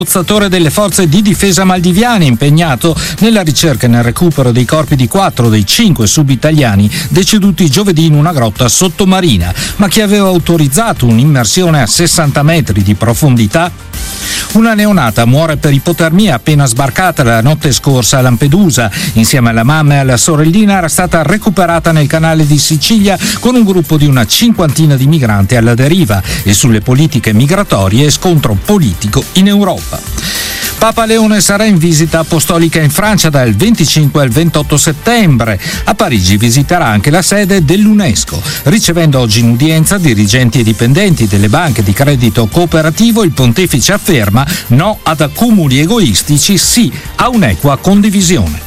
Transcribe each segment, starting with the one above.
Sommozzatore delle forze di difesa maldiviane impegnato nella ricerca e nel recupero dei corpi di 4 dei 5 sub-italiani deceduti giovedì in una grotta sottomarina, ma che aveva autorizzato un'immersione a 60 metri di profondità. Una neonata muore per ipotermia appena sbarcata la notte scorsa a Lampedusa. Insieme alla mamma e alla sorellina era stata recuperata nel canale di Sicilia con un gruppo di una cinquantina di migranti alla deriva. E sulle politiche migratorie scontro politico in Europa. Papa Leone sarà in visita apostolica in Francia dal 25 al 28 settembre. A Parigi visiterà anche la sede dell'UNESCO. Ricevendo oggi in udienza dirigenti e dipendenti delle banche di credito cooperativo, il pontefice afferma no ad accumuli egoistici, sì a un'equa condivisione.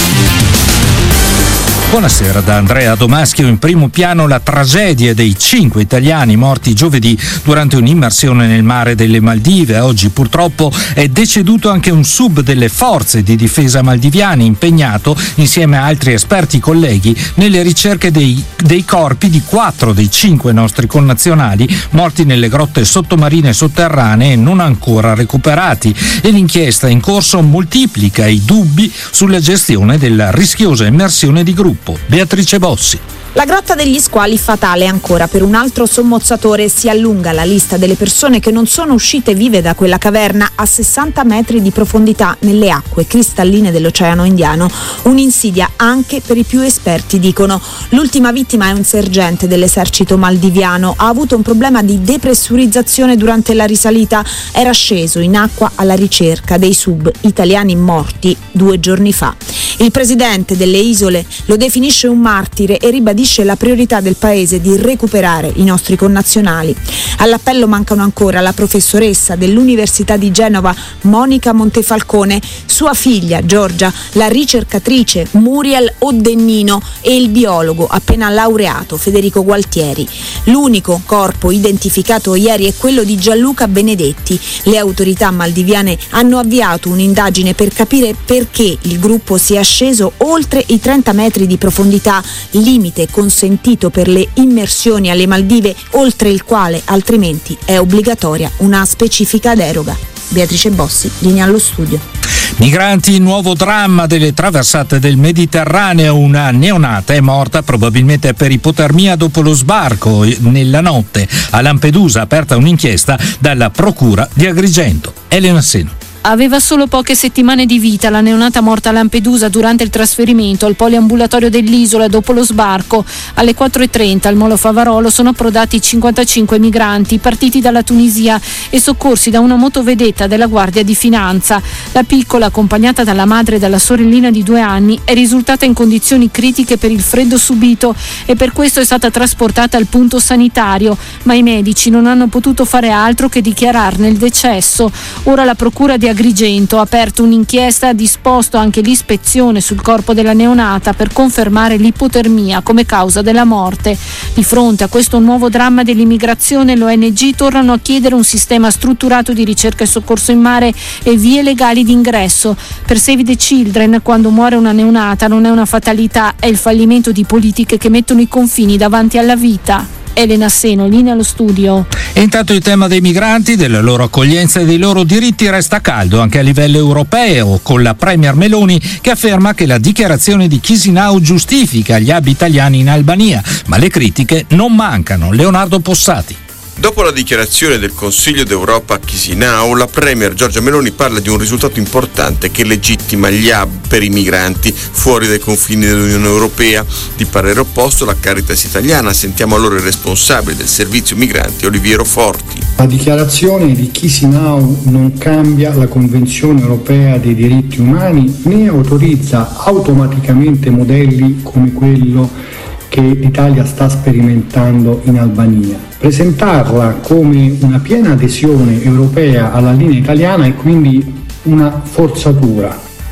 Buonasera da Andrea Domaschio. In primo piano la tragedia dei 5 italiani morti giovedì durante un'immersione nel mare delle Maldive. Oggi purtroppo è deceduto anche un sub delle forze di difesa maldiviane impegnato insieme a altri esperti colleghi nelle ricerche dei corpi di 4 dei 5 nostri connazionali morti nelle grotte sottomarine sotterranee non ancora recuperati. E l'inchiesta in corso moltiplica i dubbi sulla gestione della rischiosa immersione di gruppo. Beatrice Bossi. La grotta degli squali fatale ancora per un altro sommozzatore. Si allunga la lista delle persone che non sono uscite vive da quella caverna a 60 metri di profondità nelle acque cristalline dell'Oceano Indiano. Un'insidia anche per i più esperti, dicono. L'ultima vittima è un sergente dell'esercito maldiviano. Ha avuto un problema di depressurizzazione durante la risalita. Era sceso in acqua alla ricerca dei sub italiani morti 2 giorni fa. Il presidente delle isole lo definisce un martire e ribadisce la priorità del paese di recuperare i nostri connazionali. All'appello mancano ancora la professoressa dell'Università di Genova Monica Montefalcone, sua figlia Giorgia, la ricercatrice Muriel Oddennino e il biologo appena laureato Federico Gualtieri. L'unico corpo identificato ieri è quello di Gianluca Benedetti. Le autorità maldiviane hanno avviato un'indagine per capire perché il gruppo sia sceso oltre i 30 metri di profondità, limite consentito per le immersioni alle Maldive, oltre il quale altrimenti è obbligatoria una specifica deroga. Beatrice Bossi, linea allo studio. Migranti, nuovo dramma delle traversate del Mediterraneo. Una neonata è morta probabilmente per ipotermia dopo lo sbarco nella notte a Lampedusa, aperta un'inchiesta dalla Procura di Agrigento. Elena Seno. Aveva solo poche settimane di vita la neonata morta a Lampedusa durante il trasferimento al poliambulatorio dell'isola dopo lo sbarco. Alle 4:30 al Molo Favarolo sono approdati 55 migranti partiti dalla Tunisia e soccorsi da una motovedetta della Guardia di Finanza. La piccola, accompagnata dalla madre e dalla sorellina di 2 anni, è risultata in condizioni critiche per il freddo subito e per questo è stata trasportata al punto sanitario, ma i medici non hanno potuto fare altro che dichiararne il decesso. Ora la Procura di Agrigento ha aperto un'inchiesta e ha disposto anche l'ispezione sul corpo della neonata per confermare l'ipotermia come causa della morte. Di fronte a questo nuovo dramma dell'immigrazione, l'ONG tornano a chiedere un sistema strutturato di ricerca e soccorso in mare e vie legali di ingresso. Per Save the Children, quando muore una neonata non è una fatalità, è il fallimento di politiche che mettono i confini davanti alla vita. Elena Seno, linea allo studio. E intanto il tema dei migranti, della loro accoglienza e dei loro diritti resta caldo anche a livello europeo, con la Premier Meloni che afferma che la dichiarazione di Chisinau giustifica gli hub italiani in Albania, ma le critiche non mancano. Leonardo Possati. Dopo la dichiarazione del Consiglio d'Europa a Chisinau, la Premier Giorgia Meloni parla di un risultato importante che legittima gli hub per i migranti fuori dai confini dell'Unione Europea. Di parere opposto la Caritas italiana. Sentiamo allora il responsabile del servizio migranti, Oliviero Forti. La dichiarazione di Chisinau non cambia la Convenzione Europea dei diritti umani né autorizza automaticamente modelli come quello che l'Italia sta sperimentando in Albania. Presentarla come una piena adesione europea alla linea italiana è quindi una forzatura.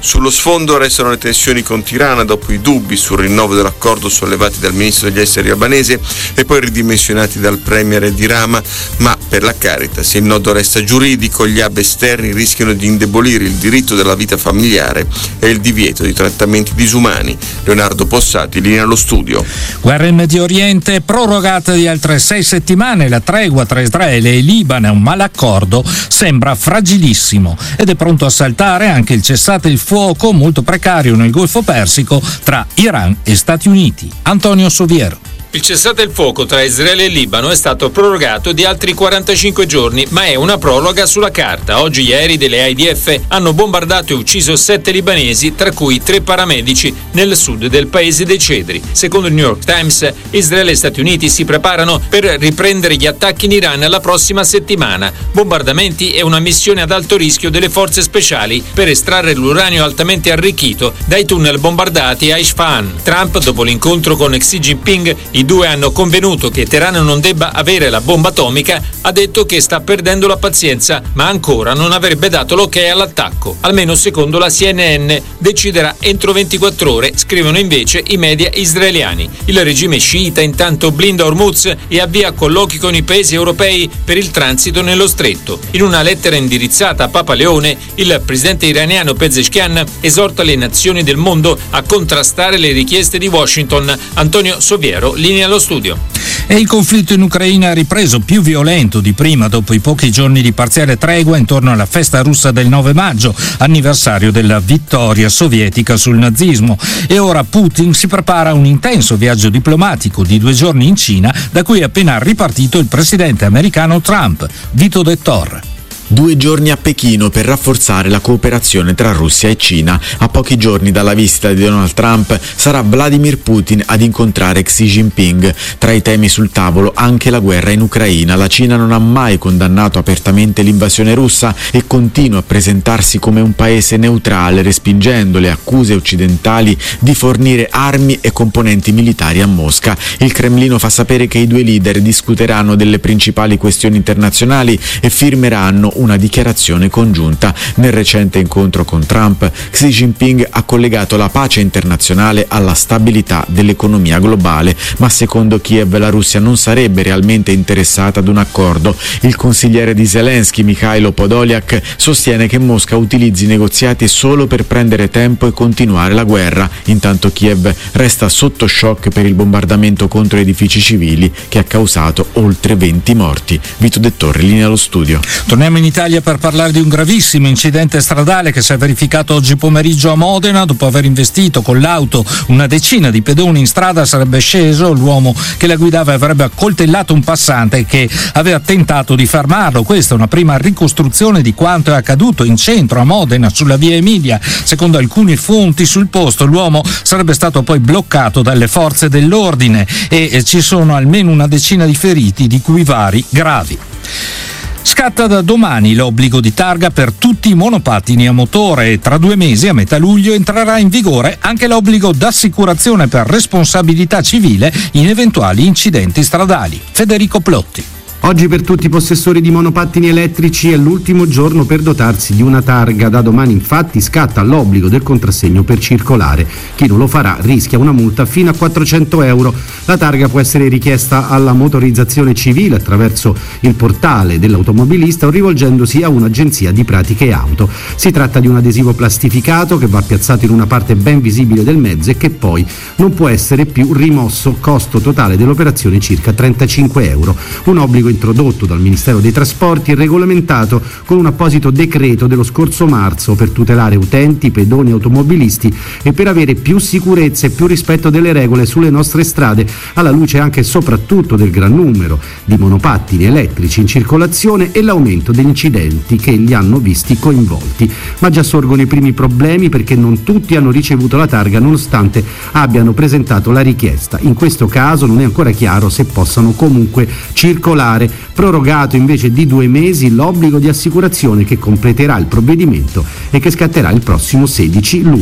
Sullo sfondo restano le tensioni con Tirana dopo i dubbi sul rinnovo dell'accordo sollevati dal ministro degli esteri albanese e poi ridimensionati dal premier di Rama, ma per la Caritas il nodo resta giuridico, gli hub esterni rischiano di indebolire il diritto della vita familiare e il divieto di trattamenti disumani. Leonardo Possati, linea allo studio. Guerra in Medio Oriente, prorogata di altre 6 settimane, la tregua tra Israele e Libano, ma l'accordo sembra fragilissimo ed è pronto a saltare anche il cessate il fuoco molto precario nel Golfo Persico tra Iran e Stati Uniti. Antonio Soviero. Il cessate il fuoco tra Israele e Libano è stato prorogato di altri 45 giorni, ma è una proroga sulla carta. Oggi gli aerei delle IDF hanno bombardato e ucciso 7 libanesi, tra cui 3 paramedici nel sud del paese dei Cedri. Secondo il New York Times, Israele e Stati Uniti si preparano per riprendere gli attacchi in Iran la prossima settimana. Bombardamenti e una missione ad alto rischio delle forze speciali per estrarre l'uranio altamente arricchito dai tunnel bombardati a Isfahan. Trump, dopo l'incontro con Xi Jinping, i due hanno convenuto che Teheran non debba avere la bomba atomica, ha detto che sta perdendo la pazienza, ma ancora non avrebbe dato l'ok all'attacco. Almeno secondo la CNN deciderà entro 24 ore, scrivono invece i media israeliani. Il regime sciita intanto blinda Hormuz e avvia colloqui con i paesi europei per il transito nello stretto. In una lettera indirizzata a Papa Leone, il presidente iraniano Pezeshkian esorta le nazioni del mondo a contrastare le richieste di Washington. Antonio Soviero, linea allo studio. E il conflitto in Ucraina è ripreso più violento di prima dopo i pochi giorni di parziale tregua intorno alla festa russa del 9 maggio, anniversario della vittoria sovietica sul nazismo. E ora Putin si prepara a un intenso viaggio diplomatico di 2 giorni in Cina, da cui è appena ripartito il presidente americano Trump. Vito De Torre. 2 giorni a Pechino per rafforzare la cooperazione tra Russia e Cina. A pochi giorni dalla visita di Donald Trump sarà Vladimir Putin ad incontrare Xi Jinping. Tra i temi sul tavolo anche la guerra in Ucraina. La Cina non ha mai condannato apertamente l'invasione russa e continua a presentarsi come un paese neutrale, respingendo le accuse occidentali di fornire armi e componenti militari a Mosca. Il Cremlino fa sapere che i due leader discuteranno delle principali questioni internazionali e firmeranno una dichiarazione congiunta. Nel recente incontro con Trump, Xi Jinping ha collegato la pace internazionale alla stabilità dell'economia globale, ma secondo Kiev la Russia non sarebbe realmente interessata ad un accordo. Il consigliere di Zelensky, Mikhailo Podolyak, sostiene che Mosca utilizzi i negoziati solo per prendere tempo e continuare la guerra. Intanto Kiev resta sotto shock per il bombardamento contro edifici civili che ha causato oltre 20 morti. Vito De Torre, linea allo studio. Torniamo in Italia per parlare di un gravissimo incidente stradale che si è verificato oggi pomeriggio a Modena. Dopo aver investito con l'auto una decina di pedoni in strada sarebbe sceso, l'uomo che la guidava avrebbe accoltellato un passante che aveva tentato di fermarlo. Questa è una prima ricostruzione di quanto è accaduto in centro a Modena sulla via Emilia. Secondo alcune fonti sul posto l'uomo sarebbe stato poi bloccato dalle forze dell'ordine e ci sono almeno una decina di feriti, di cui vari gravi. Scatta da domani l'obbligo di targa per tutti i monopattini a motore e tra 2 mesi, a metà luglio, entrerà in vigore anche l'obbligo d'assicurazione per responsabilità civile in eventuali incidenti stradali. Federico Plotti. Oggi per tutti i possessori di monopattini elettrici è l'ultimo giorno per dotarsi di una targa. Da domani infatti scatta l'obbligo del contrassegno per circolare. Chi non lo farà rischia una multa fino a 400 euro. La targa può essere richiesta alla motorizzazione civile attraverso il portale dell'automobilista o rivolgendosi a un'agenzia di pratiche auto. Si tratta di un adesivo plastificato che va piazzato in una parte ben visibile del mezzo e che poi non può essere più rimosso. Costo totale dell'operazione circa 35 euro. Un obbligo introdotto dal Ministero dei Trasporti e regolamentato con un apposito decreto dello scorso marzo per tutelare utenti, pedoni e automobilisti e per avere più sicurezza e più rispetto delle regole sulle nostre strade, alla luce anche e soprattutto del gran numero di monopattini elettrici in circolazione e l'aumento degli incidenti che li hanno visti coinvolti. Ma già sorgono i primi problemi perché non tutti hanno ricevuto la targa nonostante abbiano presentato la richiesta. In questo caso non è ancora chiaro se possano comunque circolare. Prorogato invece di 2 mesi l'obbligo di assicurazione che completerà il provvedimento e che scatterà il prossimo 16 luglio.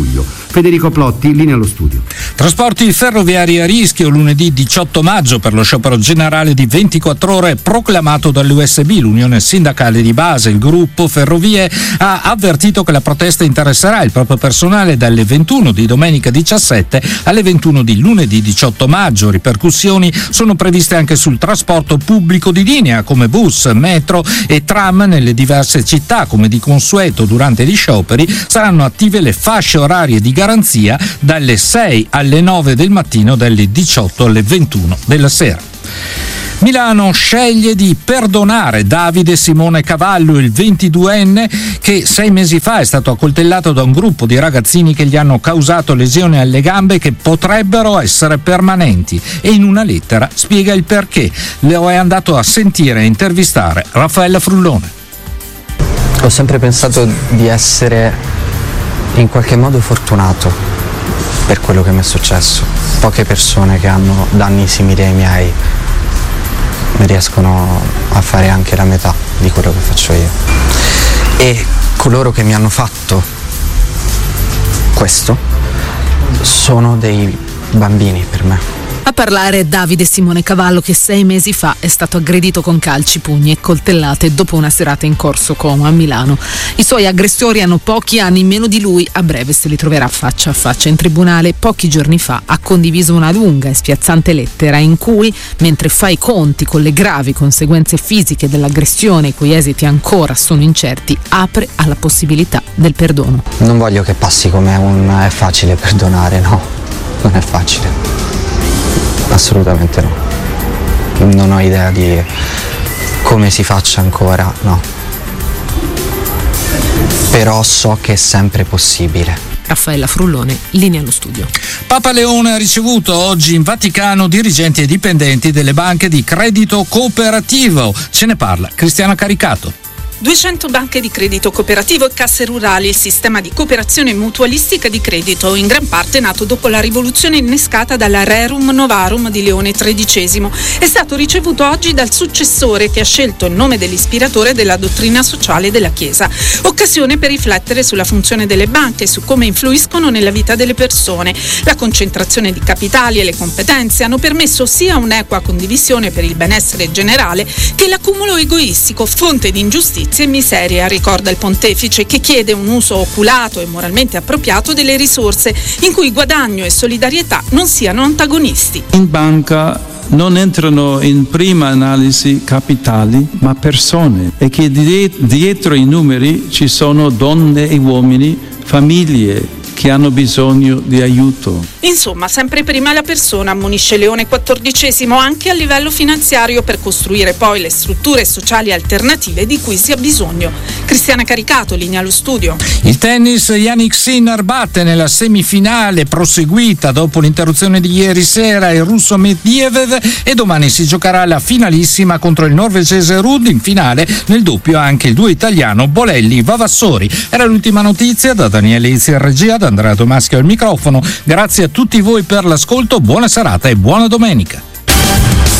Federico Plotti, linea allo studio. Trasporti ferroviari a rischio lunedì 18 maggio per lo sciopero generale di 24 ore proclamato dall'USB, l'unione sindacale di base. Il gruppo Ferrovie ha avvertito che la protesta interesserà il proprio personale dalle 21 di domenica 17 alle 21 di lunedì 18 maggio. Ripercussioni sono previste anche sul trasporto pubblico di linea come bus, metro e tram nelle diverse città. Come di consueto durante gli scioperi saranno attive le fasce orarie di garanzia dalle 6 alle 9 del mattino, dalle 18 alle 21 della sera. Milano sceglie di perdonare Davide Simone Cavallo, il 22enne che 6 mesi fa è stato accoltellato da un gruppo di ragazzini che gli hanno causato lesioni alle gambe che potrebbero essere permanenti, e in una lettera spiega il perché. Lo è andato a sentire e intervistare Raffaella Frullone. Ho sempre pensato di essere in qualche modo fortunato per quello che mi è successo. Poche persone che hanno danni simili ai miei riescono a fare anche la metà di quello che faccio io, e coloro che mi hanno fatto questo sono dei bambini per me. A parlare Davide Simone Cavallo, che 6 mesi fa è stato aggredito con calci, pugni e coltellate dopo una serata in Corso Como a Milano. I suoi aggressori hanno pochi anni in meno di lui, a breve se li troverà faccia a faccia in tribunale. Pochi giorni fa ha condiviso una lunga e spiazzante lettera in cui, mentre fa i conti con le gravi conseguenze fisiche dell'aggressione, i cui esiti ancora sono incerti, apre alla possibilità del perdono. Non voglio che passi come è facile perdonare, no, non è facile. Assolutamente no. Non ho idea di come si faccia ancora, no. Però so che è sempre possibile. Raffaella Frullone, linea allo studio. Papa Leone ha ricevuto oggi in Vaticano dirigenti e dipendenti delle banche di credito cooperativo. Ce ne parla Cristiana Caricato. 200 banche di credito cooperativo e casse rurali, il sistema di cooperazione mutualistica di credito, in gran parte nato dopo la rivoluzione innescata dalla Rerum Novarum di Leone XIII, è stato ricevuto oggi dal successore che ha scelto il nome dell'ispiratore della dottrina sociale della Chiesa. Occasione per riflettere sulla funzione delle banche e su come influiscono nella vita delle persone. La concentrazione di capitali e le competenze hanno permesso sia un'equa condivisione per il benessere generale che l'accumulo egoistico, fonte di ingiustizia e miseria, ricorda il pontefice, che chiede un uso oculato e moralmente appropriato delle risorse, in cui guadagno e solidarietà non siano antagonisti. In banca non entrano in prima analisi capitali, ma persone, e che dietro i numeri ci sono donne e uomini, famiglie che hanno bisogno di aiuto. Insomma, sempre prima la persona, ammonisce Leone XIV, anche a livello finanziario, per costruire poi le strutture sociali alternative di cui si ha bisogno. Cristiana Caricato, linea allo studio. Il tennis, Jannik Sinner batte nella semifinale proseguita dopo l'interruzione di ieri sera il russo Medvedev, e domani si giocherà la finalissima contro il norvegese Ruud. In finale nel doppio anche il duo italiano Bolelli-Vavassori. Era l'ultima notizia. Da Daniele Izzi in regia, da Andrea Tomaschi al microfono. Grazie a tutti voi per l'ascolto, buona serata e buona domenica.